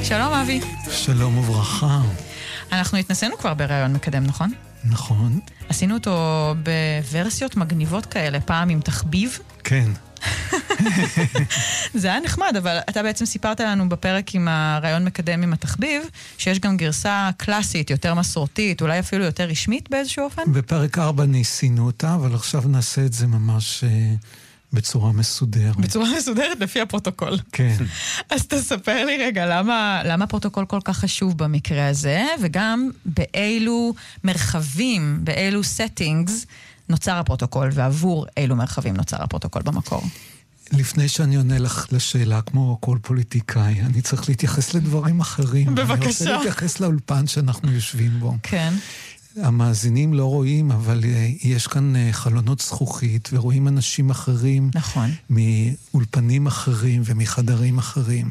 שלום אבי. שלום וברכה. אנחנו התנסינו כבר ברעיון מקדם, נכון? נכון. עשינו אותו בוורסיות מגניבות כאלה, פעם עם תחביב. כן. זה היה נחמד, אבל אתה בעצם סיפרת לנו בפרק עם הרעיון מקדם עם התחביב, שיש גם גרסה קלאסית, יותר מסורתית, אולי אפילו יותר רשמית באיזשהו אופן? בפרק 4 ניסינו אותה, אבל עכשיו נעשה את זה ממש בצורה מסודרת. בצורה מסודרת לפי הפרוטוקול. כן. אז תספר לי רגע, למה הפרוטוקול כל כך חשוב במקרה הזה, וגם באילו מרחבים, באילו settings נוצר הפרוטוקול, ועבור אילו מרחבים נוצר הפרוטוקול במקור. לפני שאני עונה לך לשאלה, כמו כל פוליטיקאי, אני צריך להתייחס לדברים אחרים. בבקשה. אני רוצה להתייחס לאולפן שאנחנו יושבים בו. כן. המאזינים לא רואים, אבל יש כאן חלונות זכוכית, ורואים אנשים אחרים. נכון. מאולפנים אחרים ומחדרים אחרים.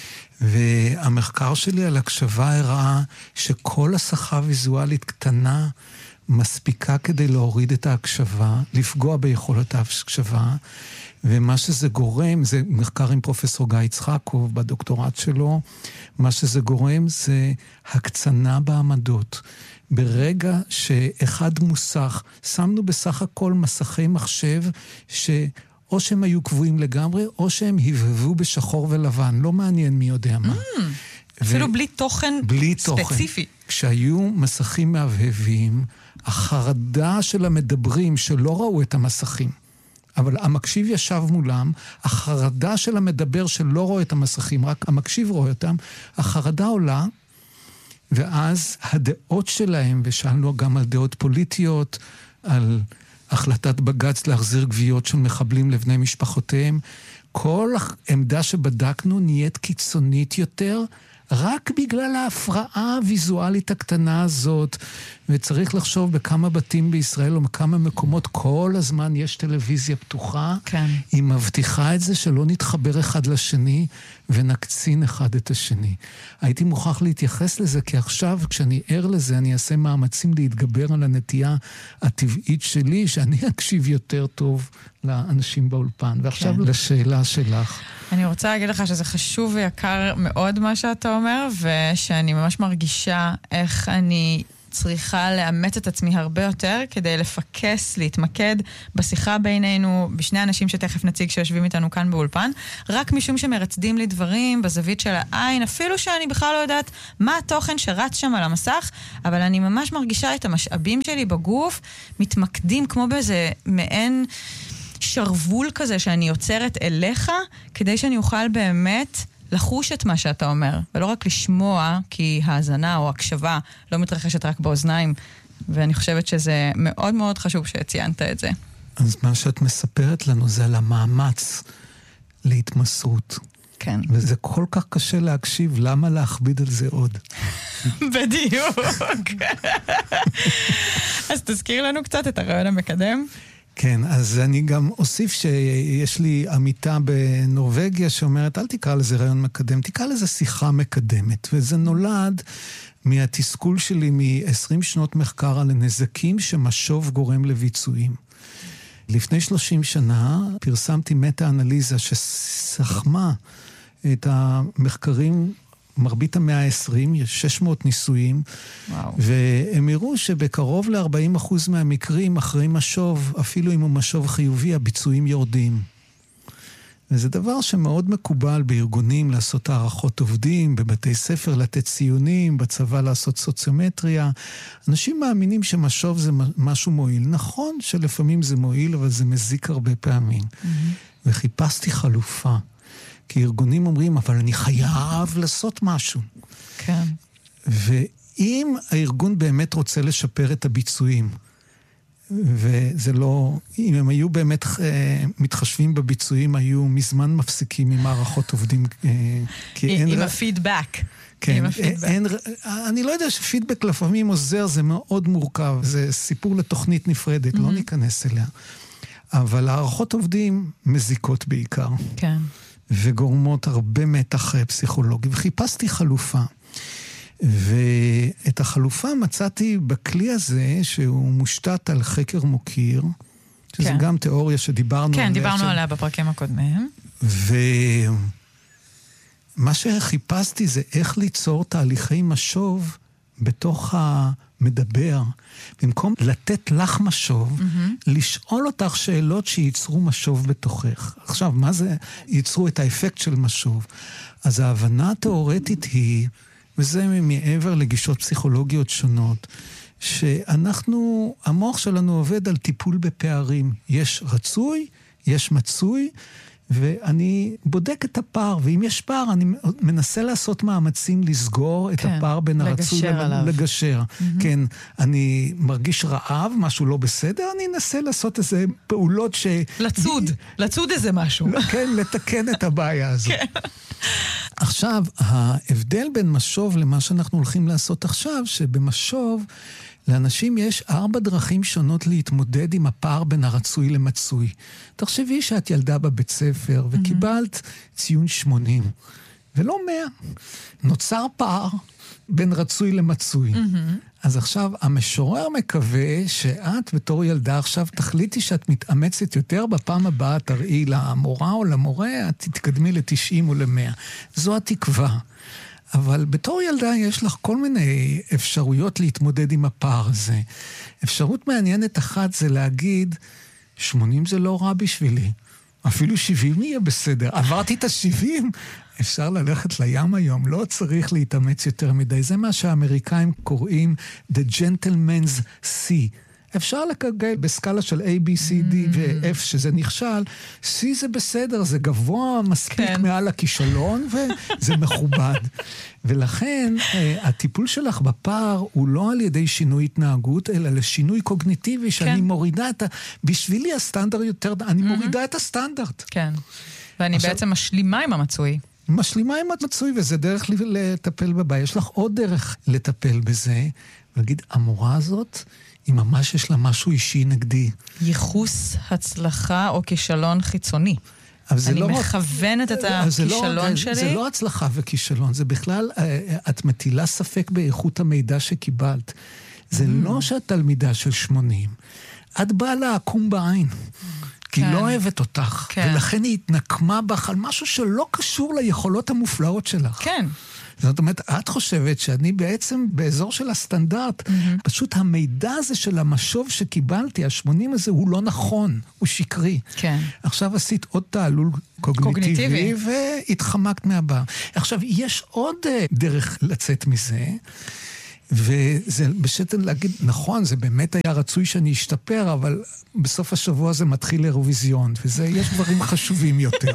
והמחקר שלי על הקשבה הראה שכל השכה ויזואלית קטנה מספיקה כדי להוריד את ההקשבה, לפגוע ביכולת ההקשבה, ומה שזה גורם, זה מחקר עם פרופסור גיא יצחקוב בדוקטורט שלו, מה שזה גורם זה הקצנה בעמדות. ברגע שאחד מוסך, שמנו בסך הכל מסכי מחשב שאו שהם היו קבועים לגמרי, או שהם הבהבו בשחור ולבן, לא מעניין מי יודע מה. אפילו בלי תוכן ספציפי. כשהיו מסכים מהבהבים, החרדה של המדברים שלא ראו את המסכים, אבל המקשיב ישב מולם, החרדה של המדבר שלא רואה את המסכים, רק המקשיב רואה אותם, החרדה עולה, ואז הדעות שלהם, ושאלנו גם על דעות פוליטיות, על החלטת בג"ץ להחזיר גוויות של מחבלים לבני משפחותיהם, כל עמדה שבדקנו נהיית קיצונית יותר, רק בגלל ההפרעה הוויזואלית הקטנה הזאת, וצריך לחשוב בכמה בתים בישראל או בכמה מקומות, כל הזמן יש טלוויזיה פתוחה, כן. היא מבטיחה את זה שלא נתחבר אחד לשני, ונקצין אחד את השני. הייתי מוכרח להתייחס לזה, כי עכשיו כשאני ער לזה, אני אעשה מאמצים להתגבר על הנטייה הטבעית שלי, שאני אקשיב יותר טוב לאנשים באולפן. ועכשיו כן. לשאלה שלך. אני רוצה להגיד לך שזה חשוב ויקר מאוד מה שאתה אומר, ושאני ממש מרגישה איך אני צריכה לאמץ את עצמי הרבה יותר, כדי לפקס, להתמקד בשיחה בינינו, בשני אנשים שתכף נציג שיושבים איתנו כאן באולפן, רק משום שמרצדים לי דברים בזווית של העין, אפילו שאני בכלל לא יודעת מה התוכן שרץ שם על המסך, אבל אני ממש מרגישה את המשאבים שלי בגוף, מתמקדים כמו באיזה מעין שרבול כזה שאני יוצרת אליך, כדי שאני אוכל באמת לחוש את מה שאתה אומר, ולא רק לשמוע, כי האזנה או הקשבה לא מתרחשת רק באוזניים, ואני חושבת שזה מאוד מאוד חשוב שציינת את זה. אז מה שאת מספרת לנו זה על המאמץ להתמסרות. כן. וזה כל כך קשה להקשיב, למה להכביד על זה עוד? בדיוק. אז תזכיר לנו קצת את הרעיון המקדם. כן, אז אני גם אוסיף שיש לי עמיתה בנורווגיה שאומרת, אל תקרא לזה רעיון מקדם, תקרא לזה שיחה מקדמת. וזה נולד מהתסכול שלי מ-20 שנות מחקר על הנזקים שמשוב גורם לביצועים. לפני 30 שנה פרסמתי מטה-אנליזה שסכמה את המחקרים מרבית המאה ה-20, יש 600 ניסויים, וואו. והם הראו שבקרוב ל-40% מהמקרים אחרי משוב, אפילו אם הוא משוב חיובי, הביצועים יורדים. וזה דבר שמאוד מקובל בארגונים לעשות הערכות עובדים, בבתי ספר לתת ציונים, בצבא לעשות סוציומטריה. אנשים מאמינים שמשוב זה משהו מועיל. נכון שלפעמים זה מועיל, אבל זה מזיק הרבה פעמים. וחיפשתי חלופה. כי ארגונים אומרים, אבל אני חייב לעשות משהו. כן. ואם הארגון באמת רוצה לשפר את הביצועים, וזה לא, אם הם היו באמת מתחשבים בביצועים, היו מזמן מפסיקים עם מערכות עובדים. עם הפידבק. כן, אני לא יודע שפידבק לפעמים עוזר, זה מאוד מורכב, זה סיפור לתוכנית נפרדת, לא ניכנס אליה. אבל הערכות עובדים מזיקות בעיקר. כן. וגורמות הרבה מתח פסיכולוגי, וחיפשתי חלופה. ואת החלופה מצאתי בכלי הזה, שהוא מושתת על חקר מוקיר, שזה כן. גם תיאוריה שדיברנו עליה. כן, דיברנו עליה בפרקים הקודמים. מה שחיפשתי זה איך ליצור תהליכי משוב בתוך המדבר. במקום לתת לך משוב, לשאול אותך שאלות שייצרו משוב בתוכך. עכשיו, מה זה ייצרו את האפקט של משוב? אז ההבנה התיאורטית היא, וזה מעבר לגישות פסיכולוגיות שונות, שאנחנו, המוח שלנו עובד על טיפול בפערים. יש רצוי, יש מצוי, ואני בודק את הפער, ואם יש פער, אני מנסה לעשות מאמצים לסגור את הפער בין הרצוי לגשר. כן, אני מרגיש רעב, משהו לא בסדר, אני אנסה לעשות איזה פעולות לצוד איזה משהו. כן, לתקן את הבעיה הזאת. עכשיו, ההבדל בין משוב למה שאנחנו הולכים לעשות עכשיו, שבמשוב, לאנשים יש 4 דרכים שונות להתמודד עם הפער בין הרצוי למצוי. תחשבי שאת ילדה בבית ספר וקיבלת ציון 80, ולא 100. נוצר פער בין רצוי למצוי. אז עכשיו, המשורר מקווה שאת בתור ילדה עכשיו תחליטי שאת מתאמצת יותר, בפעם הבאה תראי למורה או למורה, את תתקדמי ל-90 או ל-100. זו התקווה. אבל בתור ילדה יש לך כל מיני אפשרויות להתמודד עם הפער הזה. אפשרות מעניינת אחת זה להגיד, 80 זה לא רע בשבילי. אפילו 70 יהיה בסדר. עברתי את ה-70, אפשר ללכת לים היום, לא צריך להתאמץ יותר מדי. זה מה שהאמריקאים קוראים The Gentleman's Sea. אפשר לקגל בסקאלה של A, B, C, D ו-F שזה נכשל. C זה בסדר, זה גבוה מספיק מעל הכישלון וזה מכובד. ולכן הטיפול שלך בפער הוא לא על ידי שינוי התנהגות, אלא לשינוי קוגניטיבי שאני מורידה את בשבילי הסטנדרט יותר, אני מורידה את הסטנדרט. כן, ואני בעצם משלימה עם המצוי. משלימה עם המצוי, וזה דרך לטפל בבעיה. יש לך עוד דרך לטפל בזה, ולהגיד, המורה הזאת, היא ממש יש לה משהו אישי נגדי. ייחוס הצלחה או כישלון חיצוני. אני מכוונת את הכישלון שלי. זה לא הצלחה וכישלון, זה בכלל, את מטילה ספק באיכות המידע שקיבלת. זה לא שאת תלמידה של 80. את באה לעקום בעין. כי היא לא אוהבת אותך. ולכן היא התנקמה בך על משהו שלא קשור ליכולות המופלאות שלך. כן. זאת אומרת, את חושבת שאני בעצם באזור של הסטנדרט, פשוט המידע הזה של המשוב שקיבלתי, ה-80 הזה, הוא לא נכון, הוא שקרי. כן. עכשיו עשית עוד תעלול קוגניטיבי, והתחמקת מהבא. עכשיו, יש עוד דרך לצאת מזה, וזה בשטן להגיד, נכון, זה באמת היה רצוי שאני אשתפר, אבל בסוף השבוע זה מתחיל אירוויזיון, וזה, יש דברים חשובים יותר.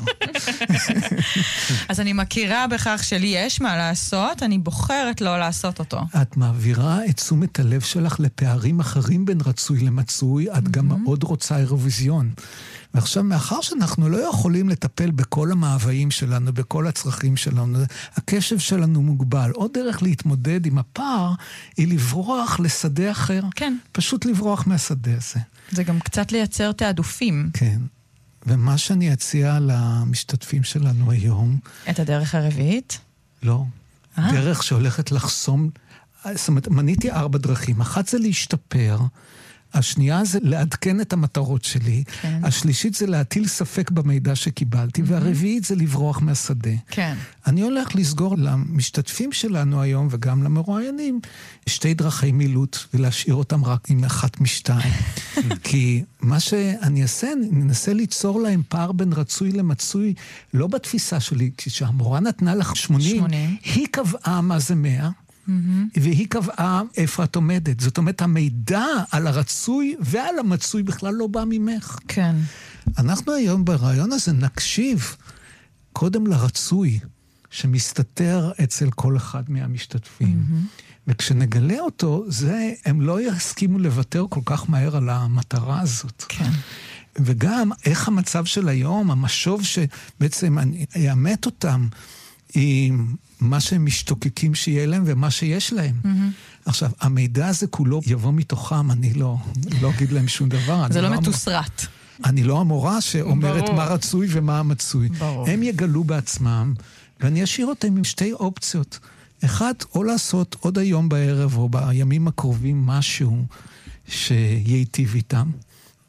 אז אני מכירה בכך שלי יש מה לעשות, אני בוחרת לא לעשות אותו. את מעבירה את תשומת הלב שלך לפערים אחרים בין רצוי למצוי, את גם מאוד רוצה אירוויזיון. ועכשיו, מאחר שאנחנו לא יכולים לטפל בכל המאוויים שלנו, בכל הצרכים שלנו, הקשב שלנו מוגבל. עוד דרך להתמודד עם הפער, היא לברוח לשדה אחר. כן. פשוט לברוח מהשדה הזה. זה גם קצת לייצר תעדופים. כן. ומה שאני אציע למשתתפים שלנו היום... את הדרך הרביעית? לא. דרך שהולכת לחסום... זאת אומרת, מניתי 4 דרכים. אחת זה להשתפר, השנייה זה לעדכן את המטרות שלי, כן. השלישית זה להטיל ספק במידע שקיבלתי, והרביעית זה לברוח מהשדה. כן. אני הולך לסגור למשתתפים שלנו היום, וגם למרואיינים, 2 דרכי מילוט, ולהשאיר אותם רק עם 1 מ-2. כי מה שאני אעשה, אני ננסה ליצור להם פער בין רצוי למצוי, לא בתפיסה שלי, כשהמורה נתנה לך 80, היא קבעה מה זה 100, והיא קבעה איפה את עומדת. זאת אומרת, המידע על הרצוי ועל המצוי בכלל לא בא ממך. כן. אנחנו היום ברעיון הזה נקשיב קודם לרצוי שמסתתר אצל כל אחד מהמשתתפים. וכשנגלה אותו, הם לא יסכימו לוותר כל כך מהר על המטרה הזאת. כן. וגם איך המצב של היום, המשוב שבעצם אני אאמת אותם, עם מה שהם משתוקקים שיהיה להם ומה שיש להם. עכשיו, המידע הזה כולו יבוא מתוכם, אני לא אגיד להם שום דבר. זה לא מתוסרט. אני לא המורה שאומרת מה רצוי ומה המצוי. הם יגלו בעצמם, ואני אשאיר אותם עם 2 אופציות. אחד, או לעשות עוד היום בערב או בימים הקרובים משהו שייטיב איתם,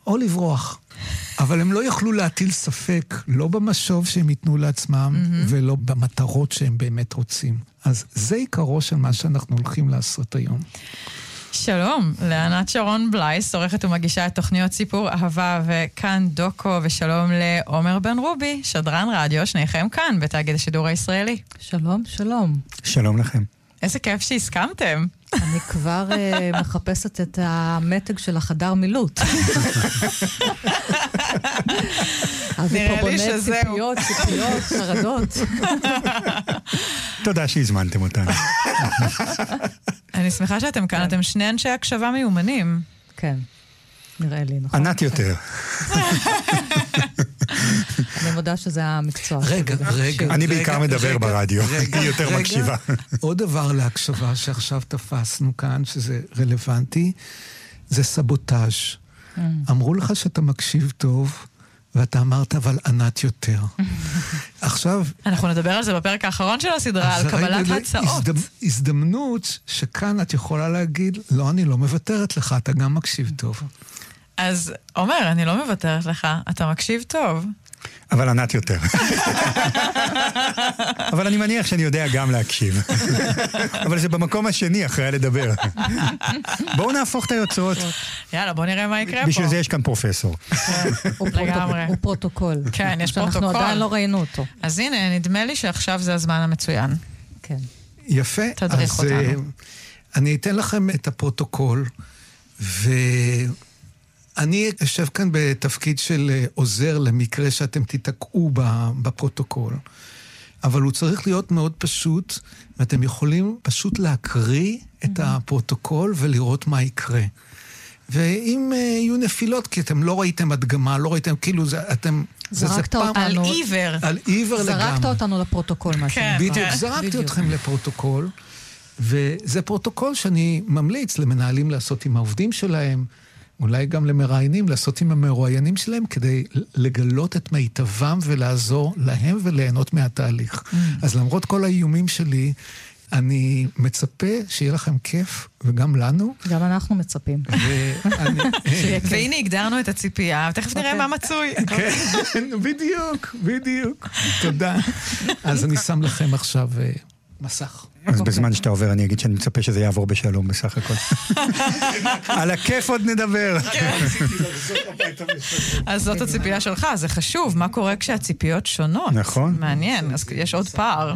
או לברוח. אבל הם לא יכלו להטיל ספק, לא במשוב שהם ייתנו לעצמם, ולא במטרות שהם באמת רוצים. אז זה עיקרו של מה שאנחנו הולכים לעשות היום. שלום, לענת שרון בלייס, עורכת ומגישה את תוכניות סיפור אהבה וכאן דוקו, ושלום לעומר בן רובי, שדרן רדיו, שניכם כאן בתאגיד השידור הישראלי. שלום, שלום. שלום לכם. איזה כיף שהסכמתם. אני כבר מחפשת את המתג של החדר מילוט. נראה לי שזהו. ציפיות, חרדות. תודה שהזמנתם אותנו. אני שמחה שאתם כאן, אתם שני אנשי הקשבה מיומנים. כן, נראה לי, נכון? ענת יותר. אני מודה שזה המקצוע. רגע. אני בעיקר מדבר ברדיו, היא יותר מקשיבה. עוד דבר להקשבה שעכשיו תפסנו כאן, שזה רלוונטי, זה סבוטאז'. אמרו לך שאתה מקשיב טוב, ואתה אמרת, אבל ענת יותר. עכשיו... אנחנו נדבר על זה בפרק האחרון של הסדרה, על קבלת הצעות. הזדמנות שכאן את יכולה להגיד, לא, אני לא מוותרת לך, אתה גם מקשיב טוב. אז אומר, אני לא מוותרת לך, אתה מקשיב טוב. אבל ענת יותר. אבל אני מניח שאני יודע גם להקשיב. אבל זה במקום השני, אחרי לדבר. בואו נהפוך את היוצרות. יאללה, בואו נראה מה יקרה פה. בשביל זה יש כאן פרופסור. הוא פרוטוקול. כן, יש פרוטוקול. אנחנו עדיין לא ראינו אותו. אז הנה, נדמה לי שעכשיו זה הזמן המצוין. כן. יפה. תדריך אותנו. אני אתן לכם את הפרוטוקול, אני אשב כאן בתפקיד של עוזר למקרה שאתם תתקעו בפרוטוקול. אבל הוא צריך להיות מאוד פשוט, ואתם יכולים פשוט להקריא את הפרוטוקול ולראות מה יקרה. ואם יהיו נפילות, כי אתם לא ראיתם הדגמה, לא ראיתם, כאילו אתם... זרקת אותנו. על עיוור. על עיוור לגמרי. זרקת אותנו לפרוטוקול, מה שנקרא. בדיוק, זרקתי אתכם לפרוטוקול, וזה פרוטוקול שאני ממליץ למנהלים לעשות עם העובדים שלהם, אולי גם למראיינים, לעשות עם המרואיינים שלהם, כדי לגלות את מיטבם ולעזור להם וליהנות מהתהליך. אז למרות כל האיומים שלי, אני מצפה שיהיה לכם כיף, וגם לנו. גם אנחנו מצפים. והנה הגדרנו את הציפייה, תכף נראה מה מצוי. כן, בדיוק. תודה. אז אני שם לכם עכשיו מסך. אז בזמן שאתה עובר אני אגיד שאני מצפה שזה יעבור בשלום בסך הכל. על הכיף עוד נדבר. אז זאת הציפייה שלך, זה חשוב. מה קורה כשהציפיות שונות? נכון. מעניין, אז יש עוד פער.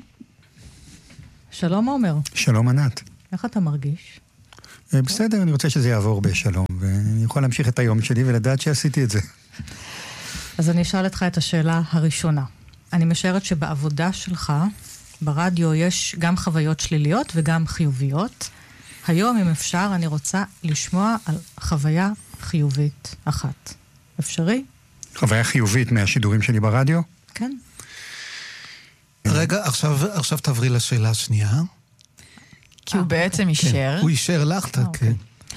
שלום עומר. שלום ענת. איך אתה מרגיש? בסדר, אני רוצה שזה יעבור בשלום, ואני יכול להמשיך את היום שלי ולדעת שעשיתי את זה. אז אני אשאל אותך את השאלה הראשונה. אני משערת שבעבודה שלך, ברדיו, יש גם חוויות שליליות וגם חיוביות. היום, אם אפשר, אני רוצה לשמוע על חוויה חיובית אחת. אפשרי? חוויה חיובית מהשידורים שלי ברדיו? כן. רגע, עכשיו תעברי לשאלה השנייה. כי הוא בעצם אישר. הוא אישר לך, כן.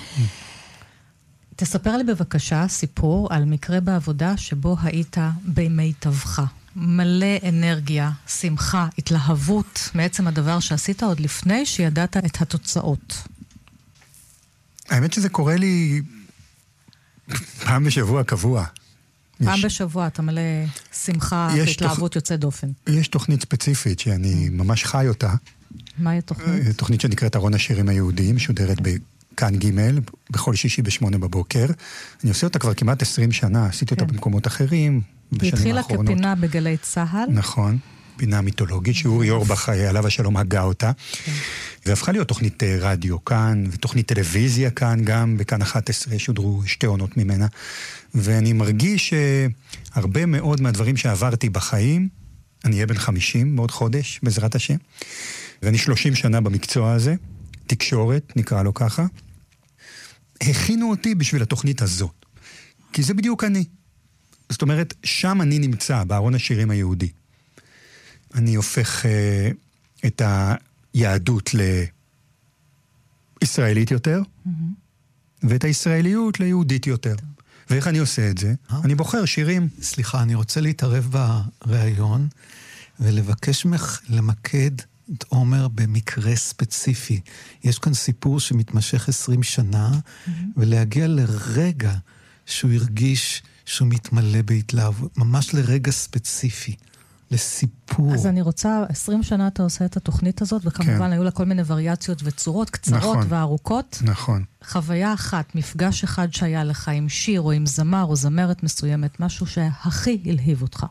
תספר לי בבקשה סיפור על מקרה בעבודה שבו היית במיטבך. מלא אנרגיה, שמחה, התלהבות מעצם הדבר שעשית עוד לפני שידעת את התוצאות. האמת שזה קורה לי פעם בשבוע קבוע. פעם בשבוע אתה מלא שמחה והתלהבות יוצא דופן. יש תוכנית ספציפית שאני ממש חי אותה. מהי התוכנית? תוכנית שנקראת ארון השירים היהודיים, משודרת בכאן ג' בכל שישי ב8 בבוקר. אני עושה אותה כבר כמעט 20 שנה, עשיתי אותה במקומות אחרים. היא התחילה כפינה בגלי צהל. נכון, פינה מיתולוגית, שאורי אורבך עליו השלום הגה אותה. והפכה להיות תוכנית רדיו כאן, ותוכנית טלוויזיה כאן, גם בכאן 11 שודרו 2 עונות ממנה. ואני מרגיש שהרבה מאוד מהדברים שעברתי בחיים, אני אהיה בן 50 בעוד חודש, בעזרת השם. ואני 30 שנה במקצוע הזה, תקשורת, נקרא לו ככה. הכינו אותי בשביל התוכנית הזאת. כי זה בדיוק אני. זאת אומרת, שם אני נמצא, בארון השירים היהודי. אני הופך את היהדות לישראלית יותר, ואת הישראליות ליהודית יותר. ואיך אני עושה את זה? אני בוחר שירים. סליחה, אני רוצה להתערב ברעיון, ולבקש ממך למקד את עומר במקרה ספציפי. יש כאן סיפור שמתמשך 20 שנה, ולהגיע לרגע שהוא הרגיש שהוא מתמלא בהתלהבות, ממש לרגע ספציפי, לסיפור. אז אני רוצה, 20 שנה אתה עושה את התוכנית הזאת, וכמובן היו לה כל מיני וריאציות וצורות, קצרות וארוכות. נכון. חוויה אחת, מפגש אחד שהיה לך עם שיר או עם זמר או זמרת מסוימת, משהו שהכי הלהיב אותך.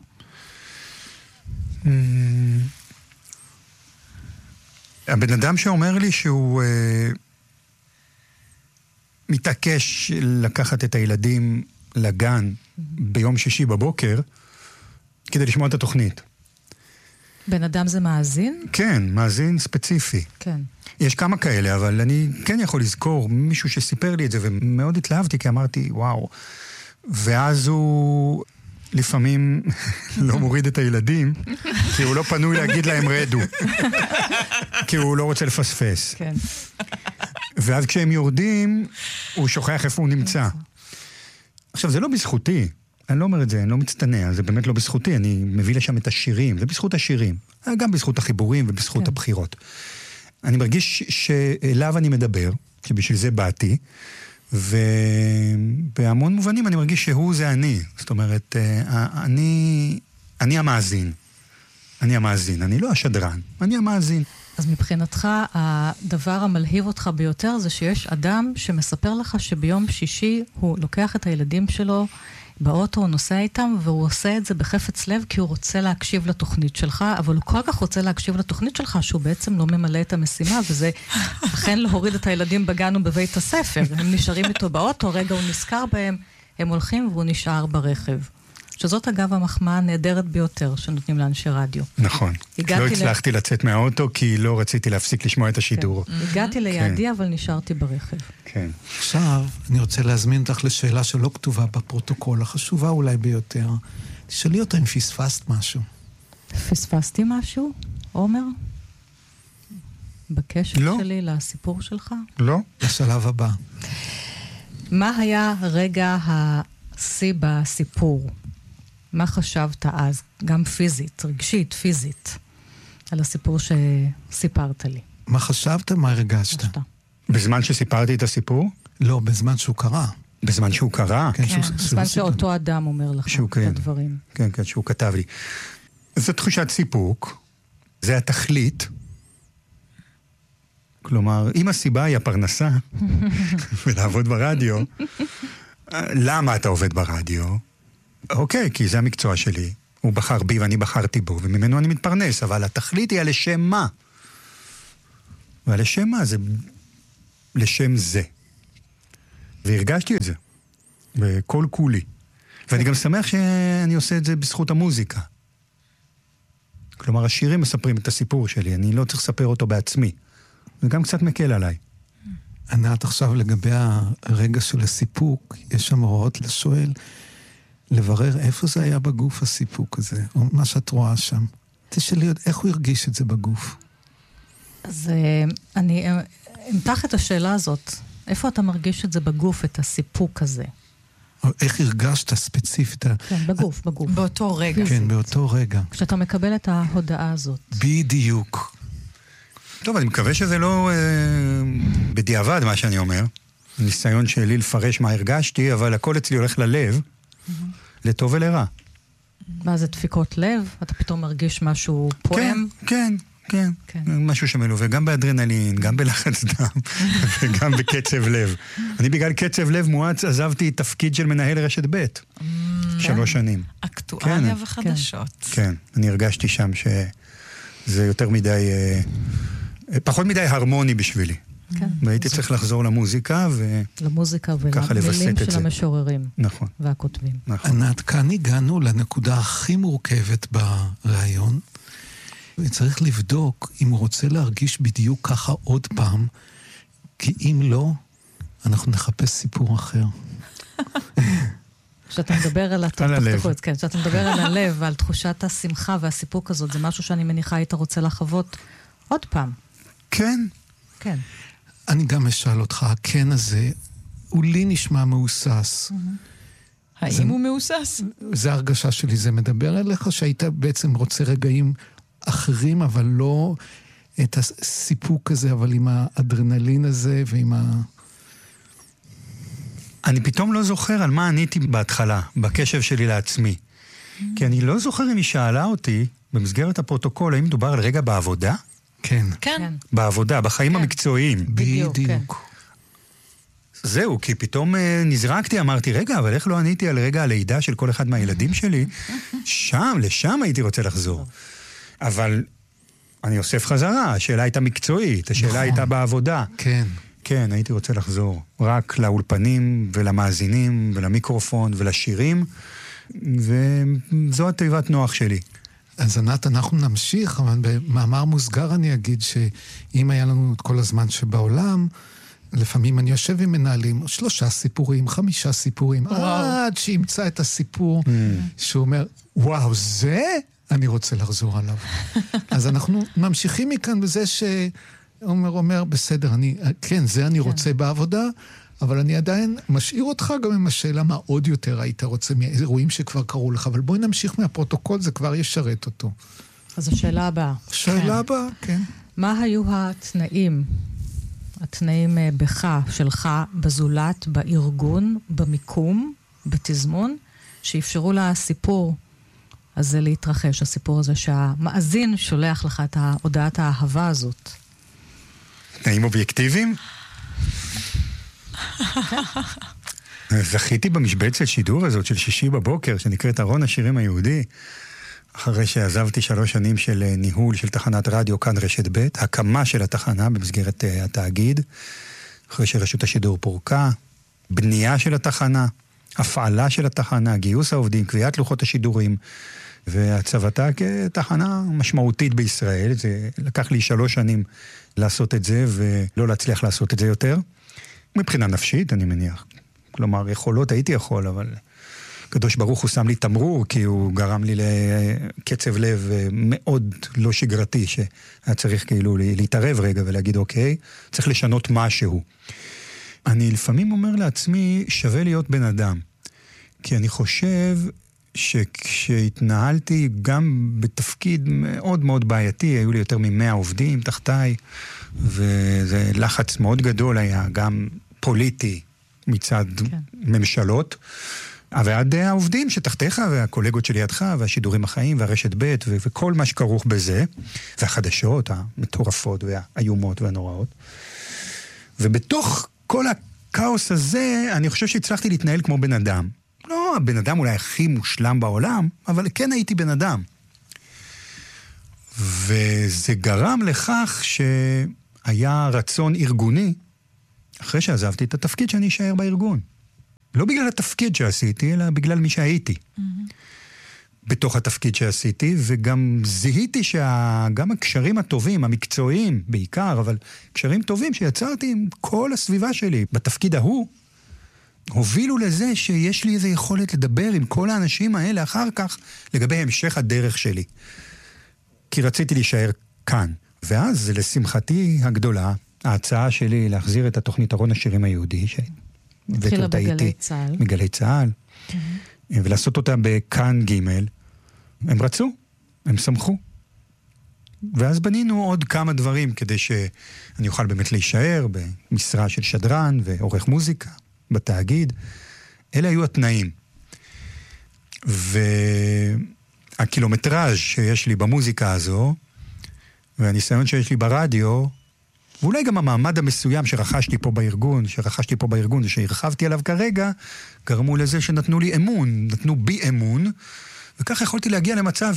הבן אדם שאומר לי שהוא מתעקש לקחת את הילדים לגן ביום שישי בבוקר, כדי לשמוע את התוכנית. בן אדם זה מאזין? כן, מאזין ספציפי. כן. יש כמה כאלה, אבל אני כן יכול לזכור מישהו שסיפר לי את זה, ומאוד התלהבתי, כי אמרתי, וואו. ואז הוא לפעמים לא מוריד את הילדים, כי הוא לא פנוי להגיד להם רדו. כי הוא לא רוצה לפספס. כן. ואז כשהם יורדים, הוא שוכח איפה הוא נמצא. עכשיו, זה לא בזכותי. אני לא אומר את זה, אני לא מצטנע, זה באמת לא בזכותי, אני מביא לשם את השירים, זה בזכות השירים, גם בזכות החיבורים ובזכות הבחירות. אני מרגיש שאליו אני מדבר, שבשביל זה באתי, ובהמון מובנים אני מרגיש שהוא זה אני, זאת אומרת, אני המאזין, אני לא השדרן, אני המאזין. אז מבחינתך, הדבר המלהיב אותך ביותר זה שיש אדם שמספר לך שביום שישי הוא לוקח את הילדים שלו, באוטו הוא נוסע איתם, והוא עושה את זה בחפץ לב, כי הוא רוצה להקשיב לתוכנית שלך, אבל הוא כל כך רוצה להקשיב לתוכנית שלך, שהוא בעצם לא ממלא את המשימה, וזה אכן להוריד את הילדים בגן ובבית הספר. הם נשארים איתו באוטו, רגע הוא נזכר בהם, הם הולכים והוא נשאר ברכב. שזאת אגב המחמאה הנהדרת ביותר שנותנים לאנשי רדיו. נכון. לא הצלחתי לצאת מהאוטו, כי לא רציתי להפסיק לשמוע את השידור. הגעתי ליעדי, אבל נשארתי ברכב. כן. עכשיו, אני רוצה להזמין אותך לשאלה שלא כתובה בפרוטוקול, החשובה אולי ביותר. תשאלי אותה אם פספסת משהו. פספסתי משהו, עומר? בקשר שלי לסיפור שלך? לא. לשלב הבא. מה היה רגע השיא בסיפור? מה חשבת אז, גם פיזית, רגשית, פיזית, על הסיפור שסיפרת לי? מה חשבת? מה הרגשת? בזמן שסיפרתי את הסיפור? לא, בזמן שהוא קרא. בזמן שהוא קרא? כן, בזמן שאותו אדם אומר לך את הדברים. כן, כן, שהוא כתב לי. זו תחושת סיפוק, זה התכלית. כלומר, אם הסיבה היא הפרנסה, ולעבוד ברדיו, למה אתה עובד ברדיו? אוקיי, כי זה המקצוע שלי. הוא בחר בי ואני בחרתי בו, וממנו אני מתפרנס, אבל התכלית היא על לשם מה. ועל לשם מה? זה לשם זה. והרגשתי את זה, בכל כולי. ואני גם שמח שאני עושה את זה בזכות המוזיקה. כלומר, השירים מספרים את הסיפור שלי, אני לא צריך לספר אותו בעצמי. זה גם קצת מקל עליי. ענת, עכשיו לגבי הרגע של הסיפוק, יש שם הוראות לשואל, לברר איפה זה היה בגוף הסיפוק הזה, או מה שאת רואה שם. תשאלי עוד איך הוא הרגיש את זה בגוף. אז אני אמתח את השאלה הזאת. איפה אתה מרגיש את זה בגוף, את הסיפוק הזה? או איך הרגשת ספציפית? כן, בגוף, בגוף. באותו רגע. כן, באותו רגע. כשאתה מקבל את ההודעה הזאת. בדיוק. טוב, אני מקווה שזה לא בדיעבד מה שאני אומר. ניסיון שלי לפרש מה הרגשתי, אבל הכל אצלי הולך ללב, לטוב ולרע. מה זה דפיקות לב? אתה פתאום מרגיש משהו פועם? כן, כן, כן. משהו שמלווה, גם באדרנלין, גם בלחץ דם, וגם בקצב לב. אני בגלל קצב לב מואץ עזבתי תפקיד של מנהל רשת ב' 3 שנים. אקטואליה וחדשות. כן, אני הרגשתי שם שזה יותר מדי, פחות מדי הרמוני בשבילי. והייתי צריך לחזור למוזיקה למוזיקה ולמילים של המשוררים. נכון. והכותבים. ענת, כאן הגענו לנקודה הכי מורכבת ברעיון, וצריך לבדוק אם הוא רוצה להרגיש בדיוק ככה עוד פעם, כי אם לא, אנחנו נחפש סיפור אחר. כשאתה מדבר על הלב. כן, כשאתה מדבר על הלב ועל תחושת השמחה והסיפוק הזאת, זה משהו שאני מניחה היית רוצה לחוות עוד פעם. כן. כן. אני גם אשאל אותך, הכן הזה, הוא לי נשמע מאוסס. האם הוא מאוסס? זה הרגשה שלי, זה מדבר אליך שהיית בעצם רוצה רגעים אחרים, אבל לא את הסיפוק הזה, אבל עם האדרנלין הזה ועם אני פתאום לא זוכר על מה עניתי בהתחלה, בקשב שלי לעצמי. כי אני לא זוכר אם היא שאלה אותי, במסגרת הפרוטוקול, האם מדובר על רגע בעבודה? כן. כן. בעבודה, בחיים המקצועיים. בדיוק. זהו, כי פתאום נזרקתי, אמרתי, רגע, אבל איך לא עניתי על רגע הלידה של כל אחד מהילדים שלי? לשם הייתי רוצה לחזור. אבל אני אוסף חזרה, השאלה הייתה מקצועית, השאלה הייתה בעבודה. כן. כן, הייתי רוצה לחזור. רק לאולפנים ולמאזינים ולמיקרופון ולשירים, וזו התיבת נוח שלי. אז ענת, אנחנו נמשיך, אבל במאמר מוסגר אני אגיד שאם היה לנו את כל הזמן שבעולם, לפעמים אני יושב עם מנהלים, 3 סיפורים, 5 סיפורים, עד שימצא את הסיפור שהוא אומר, וואו, זה אני רוצה לחזור עליו. אז אנחנו ממשיכים מכאן בזה שעומר אומר, בסדר, כן, זה אני רוצה בעבודה, אבל אני עדיין משאיר אותך גם עם השאלה מה עוד יותר היית רוצה מאירועים שכבר קראו לך, אבל בואי נמשיך מהפרוטוקול, זה כבר ישרת אותו. אז השאלה הבאה. השאלה הבאה, כן. מה היו התנאים בך, שלך, בזולת, בארגון, במיקום, בתזמון, שאפשרו לסיפור הזה להתרחש, הסיפור הזה שהמאזין שולח לך את הודעת האהבה הזאת? תנאים אובייקטיביים? זכיתי במשבצת שידור הזאת של שישי בבוקר, שנקראת ארון השירים היהודי, אחרי שעזבתי 3 שנים של ניהול של תחנת רדיו כאן רשת ב', הקמה של התחנה במסגרת התאגיד, אחרי שרשות השידור פורקה, בנייה של התחנה, הפעלה של התחנה, גיוס העובדים, קביעת לוחות השידורים, והצבתה כתחנה משמעותית בישראל. זה לקח לי 3 שנים לעשות את זה, ולא להצליח לעשות את זה יותר. מבחינה נפשית, אני מניח. כלומר, יכולות הייתי יכול, אבל קדוש ברוך הוא שם לי תמרור, כי הוא גרם לי לקצב לב מאוד לא שגרתי, שהיה צריך כאילו להתערב רגע ולהגיד, אוקיי, צריך לשנות משהו. אני לפעמים אומר לעצמי, שווה להיות בן אדם. כי אני חושב שכשהתנהלתי גם בתפקיד מאוד מאוד בעייתי, היו לי יותר מ100 עובדים תחתיי, וזה לחץ מאוד גדול היה, גם פוליטי מצד ממשלות, ועד העובדים שתחתיך, והקולגות שלידך, והשידורים החיים, והרשת ב' וכל מה שכרוך בזה, והחדשות המטורפות והאיומות והנוראות. ובתוך כל הכאוס הזה, אני חושב שהצלחתי להתנהל כמו בן אדם. לא הבן אדם אולי הכי מושלם בעולם, אבל כן הייתי בן אדם. וזה גרם לכך שהיה רצון ארגוני, אחרי שעזבתי את התפקיד שאני אשאר בארגון. לא בגלל התפקיד שעשיתי, אלא בגלל מי שהייתי. בתוך התפקיד שעשיתי, וגם זיהיתי שגם הקשרים הטובים, המקצועיים בעיקר, אבל קשרים טובים שיצרתי עם כל הסביבה שלי בתפקיד ההוא, הובילו לזה שיש לי איזו יכולת לדבר עם כל האנשים האלה אחר כך לגבי המשך הדרך שלי. כי רציתי להישאר כאן. ואז, לשמחתי הגדולה, ההצעה שלי להחזיר את התוכנית ארון השירים היהודי, התחילה בגלי צהל. מגלי צהל, ולעשות אותה בכאן ג', הם רצו, הם שמחו. ואז בנינו עוד כמה דברים כדי שאני אוכל באמת להישאר במשרה של שדרן ועורך מוזיקה בתאגיד. אלה היו התנאים. והקילומטראז' שיש לי במוזיקה הזו, והניסיון שיש לי ברדיו, ואולי גם המעמד המסוים שרכשתי פה בארגון, ושהרחבתי עליו כרגע, גרמו לזה שנתנו לי אמון, נתנו בי אמון, וכך יכולתי להגיע למצב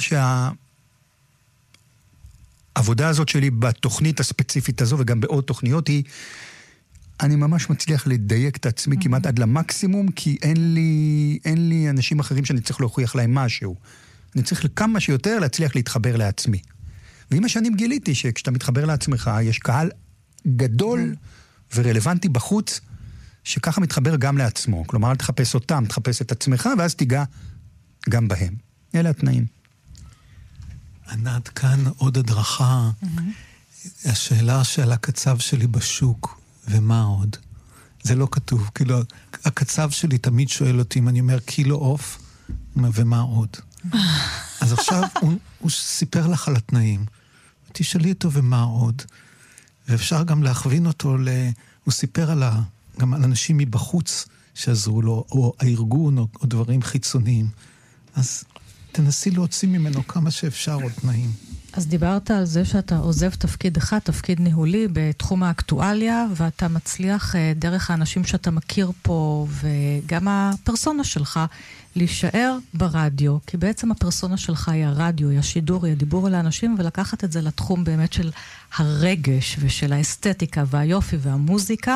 שהעבודה הזאת שלי בתוכנית הספציפית הזו, וגם בעוד תוכניות היא, אני ממש מצליח לדייק את עצמי כמעט עד למקסימום, כי אין לי אנשים אחרים שאני צריך להוכיח להם משהו. אני צריך לכמה שיותר להצליח להתחבר לעצמי. ועם השנים גיליתי שכשאתה מתחבר לעצמך, יש קהל גדול ורלוונטי בחוץ, שככה מתחבר גם לעצמו. כלומר, אל תחפש אותם, תחפש את עצמך, ואז תיגע גם בהם. אלה התנאים. ענת, כאן עוד הדרכה. השאלה שעל הקצב שלי בשוק, ומה עוד? זה לא כתוב. כאילו, הקצב שלי תמיד שואל אותי, אם אני אומר קילו אוף, ומה עוד? אז עכשיו הוא סיפר לך על התנאים. תשאלי אותו ומה עוד. ואפשר גם להכווין אותו הוא סיפר גם על אנשים מבחוץ שעזרו לו, או הארגון, או דברים חיצוניים. אז תנסי להוציא ממנו כמה שאפשר עוד תנאים. אז דיברת על זה שאתה עוזב תפקיד אחד, תפקיד ניהולי בתחום האקטואליה, ואתה מצליח דרך האנשים שאתה מכיר פה, וגם הפרסונה שלך, להישאר ברדיו, כי בעצם הפרסונה שלך היא הרדיו, היא השידור, היא הדיבור על האנשים, ולקחת את זה לתחום באמת של הרגש, ושל האסתטיקה, והיופי, והמוזיקה.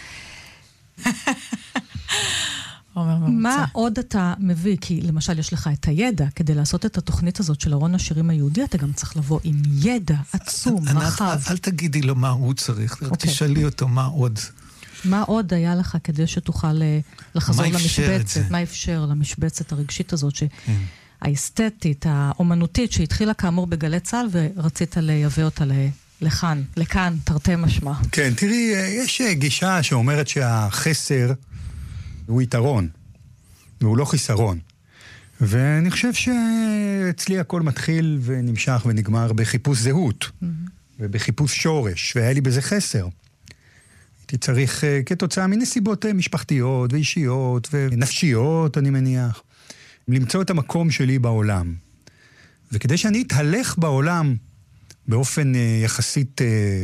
מה עוד אתה מביא? כי למשל יש לך את הידע, כדי לעשות את התוכנית הזאת של ארון השירים היהודי, אתה גם צריך לבוא עם ידע עצום, רחב. אל תגידי לו מה הוא צריך, רק תשאלי אותו מה עוד. מה עוד היה לך כדי שתוכל לחזור למשבצת? מה אפשר למשבצת הרגשית הזאת, האסתטית, האומנותית, שהתחילה כאמור בגלי צהל, ורצית לייבא אותה לכאן, תרתי משמע. כן, תראי, יש גישה שאומרת שהחסר הוא יתרון, והוא לא חיסרון. ואני חושב שאצלי הכל מתחיל ונמשך ונגמר בחיפוש זהות, ובחיפוש שורש, והיה לי בזה חסר. הייתי צריך כתוצאה מנסיבות משפחתיות ואישיות ונפשיות, אני מניח, למצוא את המקום שלי בעולם. וכדי שאני אתהלך בעולם באופן יחסית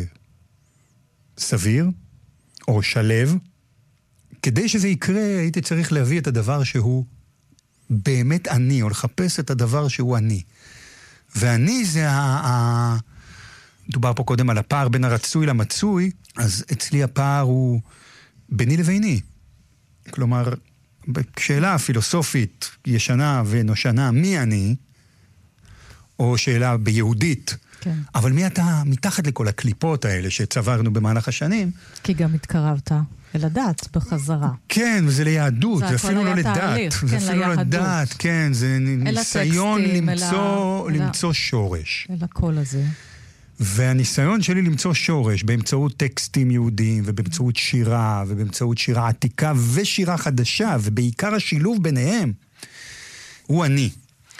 סביר, או שלב, כדי שזה יקרה, הייתי צריך להביא את הדבר שהוא באמת אני, או לחפש את הדבר שהוא אני. ואני זה דובר פה קודם על הפער בין הרצוי למצוי, אז אצלי הפער הוא ביני לביני. כלומר, שאלה פילוסופית ישנה ונושנה, מי אני? או שאלה ביהודית, כן. אבל מי אתה מתחת לכל הקליפות האלה שצברנו במהלך השנים? כי גם התקרבת אל הדת בחזרה. כן, וזה ליהדות, זה אפילו לא לדת. זה אפילו לא לדת, כן, זה ניסיון למצוא שורש. אל הקול הזה. והניסיון שלי למצוא שורש באמצעות טקסטים יהודיים, ובאמצעות שירה, ובאמצעות שירה עתיקה ושירה חדשה, ובעיקר השילוב ביניהם, הוא אני.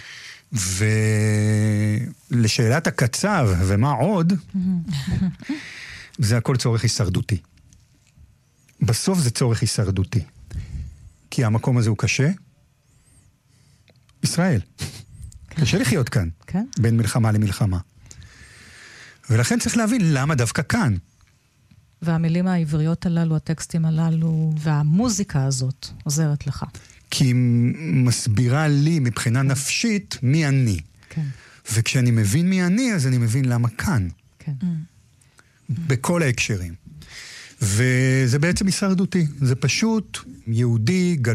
ולשאלת הקצב, ומה עוד, זה הכל צורך הישרדותי. בסוף זה צורך הישרדותי. כי המקום הזה הוא קשה. ישראל. קשה לחיות כאן. בין מלחמה למלחמה. ולכן צריך להבין למה דווקא כאן. והמילים העבריות הללו, הטקסטים הללו, והמוזיקה הזאת עוזרת לך. כי היא מסבירה לי מבחינה נפשית מי אני. כן. וכשאני מבין מי אני, אז אני מבין למה כאן. כן. בכל ההקשרים. וזה בעצם הישרדותי. זה פשוט יהודי,